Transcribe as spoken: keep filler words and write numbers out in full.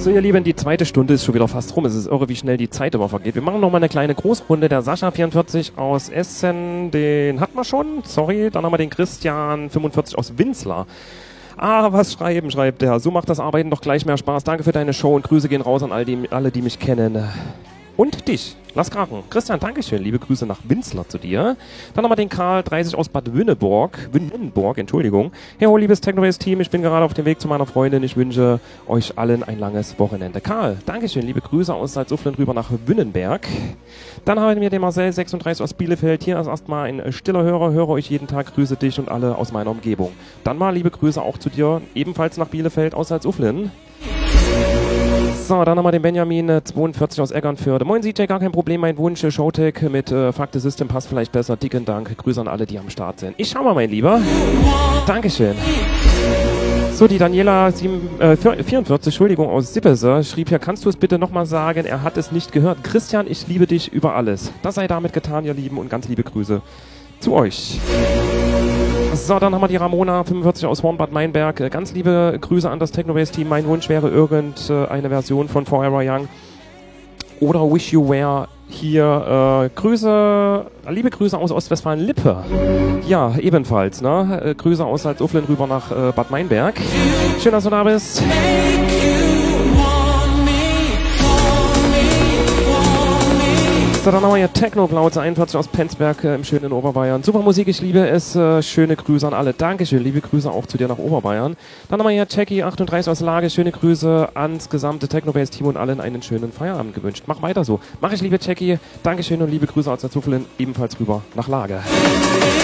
So, ihr Lieben, die zweite Stunde ist schon wieder fast rum. Es ist irre, wie schnell die Zeit immer vergeht. Wir machen noch mal eine kleine Großrunde. Der Sascha vierundvierzig aus Essen, den hatten wir schon. Sorry. Dann haben wir den Christian fünfundvierzig aus Winzlar. Ah, was schreiben, schreibt der. So macht das Arbeiten doch gleich mehr Spaß. Danke für deine Show und Grüße gehen raus an all die, alle, die mich kennen. Und dich. Lass krachen. Christian, Dankeschön. Liebe Grüße nach Winzlar zu dir. Dann haben wir den Karl dreißig aus Bad Wünneburg. Wünneburg, Entschuldigung. Hey, ho, liebes Technobase-Team. Ich bin gerade auf dem Weg zu meiner Freundin. Ich wünsche euch allen ein langes Wochenende. Karl, Dankeschön. Liebe Grüße aus Salzuflen rüber nach Wünnenberg. Dann haben wir den Marcel sechsunddreißig aus Bielefeld. Hier ist erstmal ein stiller Hörer. Höre euch jeden Tag. Grüße dich und alle aus meiner Umgebung. Dann mal liebe Grüße auch zu dir. Ebenfalls nach Bielefeld aus Salzuflen. So, dann haben wir den Benjamin äh, zweiundvierzig aus Eckernförde. Moin C J, gar kein Problem, mein Wunsch, äh, Showtech mit äh, Fakte System passt vielleicht besser. Dicken Dank, Grüße an alle, die am Start sind. Ich schau mal, mein Lieber. Dankeschön. So, die Daniela sieben, äh, vierundvierzig, Entschuldigung, aus Sippese schrieb hier, kannst du es bitte nochmal sagen, er hat es nicht gehört. Christian, ich liebe dich über alles. Das sei damit getan, ihr Lieben, und ganz liebe Grüße zu euch. So, dann haben wir die Ramona fünfundvierzig aus Hornbad Meinberg. Ganz liebe Grüße an das Technobase-Team. Mein Wunsch wäre irgendeine Version von Forever Young oder Wish You Were hier. Äh, Grüße, liebe Grüße aus Ostwestfalen-Lippe. Ja, ebenfalls. Ne? Äh, Grüße aus Salzuflen rüber nach äh, Bad Meinberg. Schön, dass du da bist. So, dann haben wir hier Techno-Clouds einundvierzig aus Penzberg äh, im schönen Oberbayern. Super Musik, ich liebe es. Äh, schöne Grüße an alle. Dankeschön, liebe Grüße auch zu dir nach Oberbayern. Dann haben wir hier Jackie achtunddreißig aus Lage. Schöne Grüße ans gesamte Technobase-Team und allen einen schönen Feierabend gewünscht. Mach weiter so. Mach ich, liebe Jackie. Dankeschön und liebe Grüße aus der Zufällen ebenfalls rüber nach Lage.